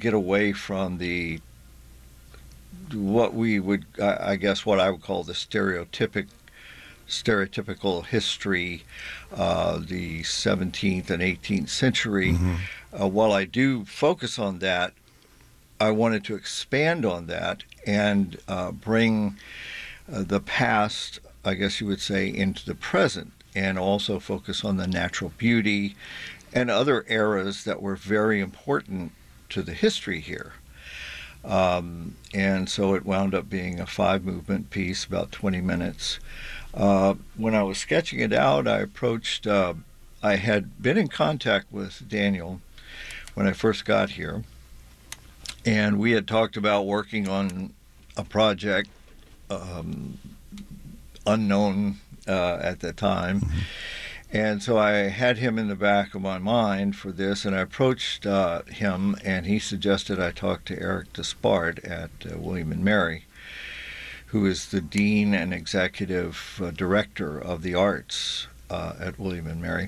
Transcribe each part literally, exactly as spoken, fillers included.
get away from the what we would, I guess, what I would call the stereotypic, stereotypical history, uh, the seventeenth and eighteenth century. Mm-hmm. Uh, while I do focus on that, I wanted to expand on that and uh, bring uh, the past, I guess you would say, into the present, and also focus on the natural beauty and other eras that were very important to the history here. Um, and so it wound up being a five-movement piece, about twenty minutes. Uh, when I was sketching it out, I approached, uh, I had been in contact with Daniel when I first got here, and we had talked about working on a project um, unknown uh, at the time. Mm-hmm. And so I had him in the back of my mind for this, and I approached uh, him, and he suggested I talk to Eric Despard at uh, William and Mary, who is the dean and executive uh, director of the arts uh, at William and Mary.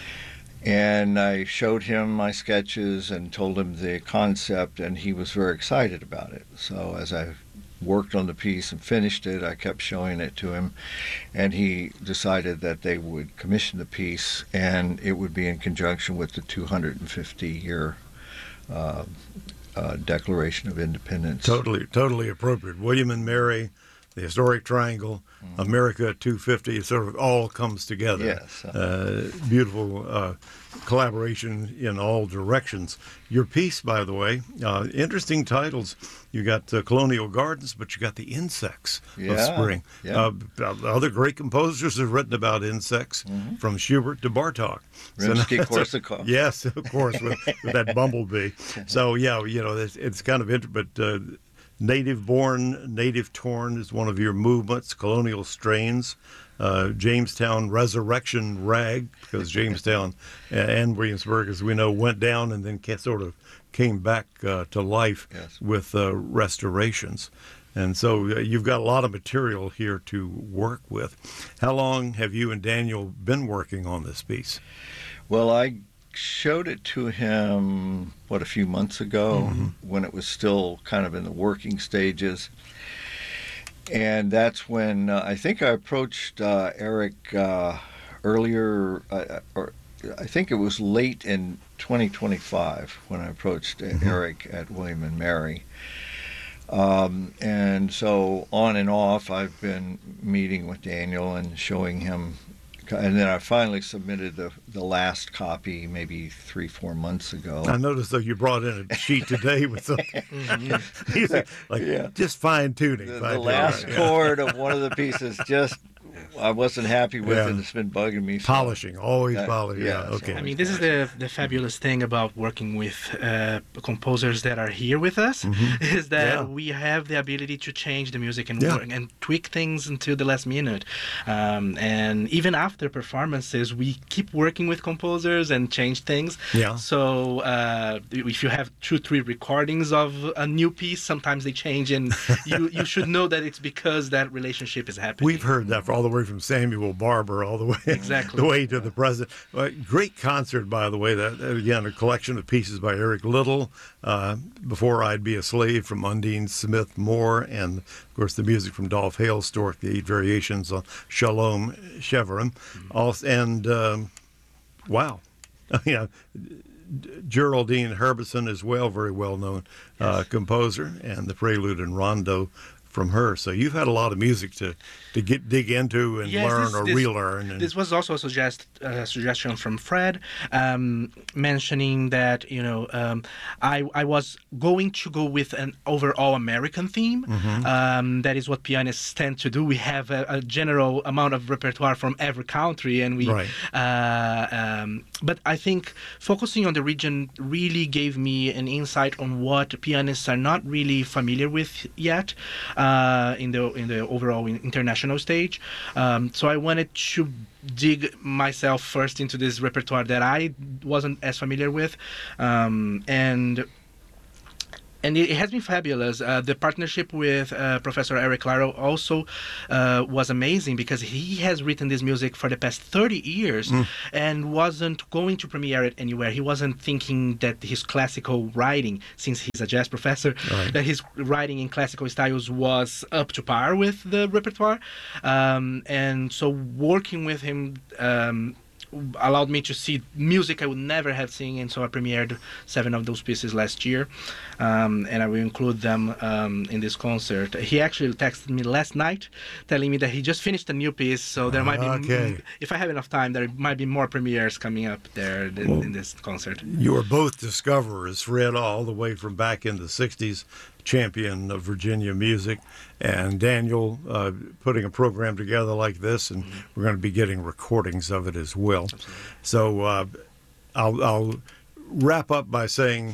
And I showed him my sketches and told him the concept, and he was very excited about it. So as I worked on the piece and finished it, I kept showing it to him, and he decided that they would commission the piece, and it would be in conjunction with the two hundred fifty year uh, uh, Declaration of Independence. Totally, totally appropriate. William and Mary, the historic triangle, mm-hmm. America two fifty, it sort of all comes together. Yes. Uh, beautiful uh, collaboration in all directions. Your piece, by the way, uh, interesting titles. You got uh, Colonial Gardens, but you got the insects yeah, of spring. Yeah. Uh, other great composers have written about insects, mm-hmm. from Schubert to Bartók. Rimsky-Korsakov. Yes, of course, with, with that bumblebee. So, yeah, you know, it's, it's kind of interesting, but uh, Native Born, Native Torn is one of your movements, colonial strains. Uh, Jamestown Resurrection Rag, because Jamestown and Williamsburg, as we know, went down and then sort of came back uh, to life. Yes. With uh, restorations. And so uh, you've got a lot of material here to work with. How long have you and Daniel been working on this piece? Well, I showed it to him, what, a few months ago, mm-hmm. when it was still kind of in the working stages. And that's when uh, I think I approached uh, Eric uh, earlier, uh, or I think it was late in twenty twenty-five when I approached mm-hmm. Eric at William and Mary. Um, and so on and off, I've been meeting with Daniel and showing him. And then I finally submitted the the last copy maybe three, four months ago. I noticed, though, you brought in a sheet today with some music, like yeah. just fine tuning. The, fine the last tuning. chord of one of the pieces just I wasn't happy with Yeah. it. It's been bugging me. So. Polishing, always Uh, polishing. yeah, Yeah, so- okay. I mean, this is the the fabulous thing about working with uh, composers that are here with us, Mhm. is that Yeah. we have the ability to change the music and Yeah. work and tweak things until the last minute. Um, and even after performances, we keep working with composers and change things. Yeah. So uh, if you have two, three recordings of a new piece, sometimes they change, and you you should know that it's because that relationship is happening. We've heard that for all the way from Samuel Barber all the way Exactly. the way to the present. Uh, great concert, by the way. That that, again, a collection of pieces by Eric Little. Uh, Before I'd Be a Slave from Undine Smith Moore, and of course the music from Dolph Hailstork, the eight variations on Shalom Chevron. Mm-hmm. Also, and um, wow, yeah. Geraldine Herbison as well, very well-known uh, Yes. composer, and the Prelude and Rondo from her. So you've had a lot of music to, to get dig into and Yes, learn this- or this- relearn. And, This was also a suggest, uh, suggestion from Fred, um, mentioning that, you know, um, I, I was going to go with an overall American theme. Mhm. Um, that is what pianists tend to do. We have a, a general amount of repertoire from every country, and we. Right. Uh, um, but I think focusing on the region really gave me an insight on what pianists are not really familiar with yet uh, in the in the overall international stage. Um, so I wanted to dig myself first into this repertoire that I wasn't as familiar with, um, and and it has been fabulous. Uh, the partnership with uh, Professor Eric Claro also uh, was amazing because he has written this music for the past thirty years mm. and wasn't going to premiere it anywhere. He wasn't thinking that his classical writing, since he's a jazz professor, right. that his writing in classical styles was up to par with the repertoire. Um, and so working with him um, allowed me to see music I would never have seen, and so I premiered seven of those pieces last year, um, and I will include them um, in this concert. He actually texted me last night telling me that he just finished a new piece, so there might be, okay. if I have enough time, there might be more premieres coming up there in, well, in this concert. You are both discoverers, Fred, all the way from back in the sixties, champion of Virginia music, and Daniel uh, putting a program together like this, and mm-hmm. we're going to be getting recordings of it as well. Absolutely. So uh, I'll, I'll wrap up by saying,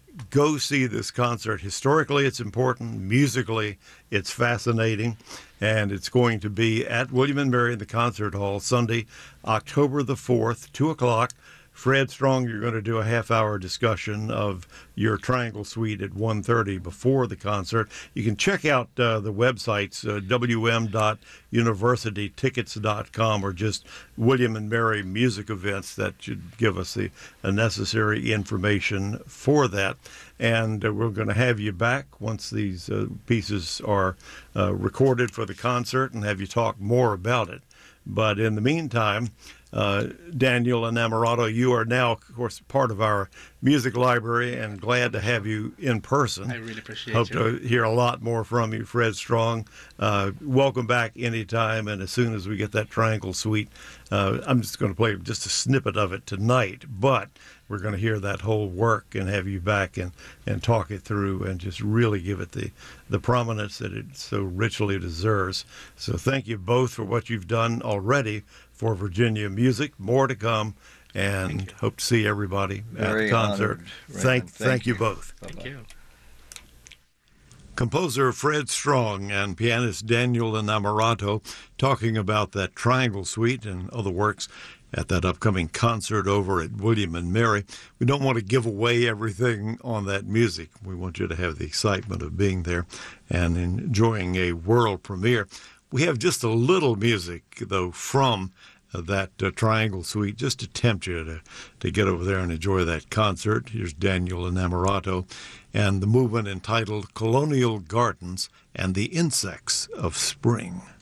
go see this concert. Historically, it's important. Musically, it's fascinating. And it's going to be at William and Mary in the Concert Hall Sunday, October the fourth, two o'clock. Fred Strong, you're going to do a half-hour discussion of your Triangle Suite at one thirty before the concert. You can check out uh, the websites, uh, w m dot university tickets dot com, or just William and Mary Music Events. That should give us the uh, necessary information for that. And uh, we're going to have you back once these uh, pieces are uh, recorded for the concert and have you talk more about it. But in the meantime, Uh, Daniel Innamorato, you are now, of course, part of our music library, and glad to have you in person. I really appreciate Hope you. to hear a lot more from you, Fred Strong. Uh, welcome back anytime, and as soon as we get that Triangle Suite, uh, I'm just going to play just a snippet of it tonight, but we're going to hear that whole work and have you back and, and talk it through and just really give it the, the prominence that it so richly deserves. So thank you both for what you've done already for Virginia music. More to come, and hope to see everybody Very at the concert. honored, Thank, thank, thank you you both. Bye-bye. Thank you. Composer Fred Strong and pianist Daniel Innamorato talking about that Triangle Suite and other works at that upcoming concert over at William and Mary. We don't want to give away everything on that music. We want you to have the excitement of being there and enjoying a world premiere. We have just a little music, though, from uh, that uh, Triangle Suite, just to tempt you to, to get over there and enjoy that concert. Here's Daniel Innamorato and the movement entitled Colonial Gardens and the Insects of Spring.